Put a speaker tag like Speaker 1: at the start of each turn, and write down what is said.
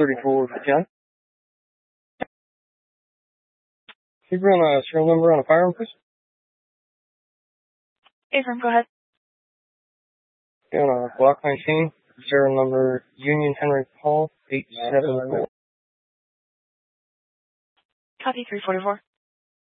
Speaker 1: 34 for John. Can you run a serial number on a firearm, please?
Speaker 2: Abram, go ahead.
Speaker 1: On a Glock 19, serial number Union Henry Paul 874.
Speaker 2: Copy 344.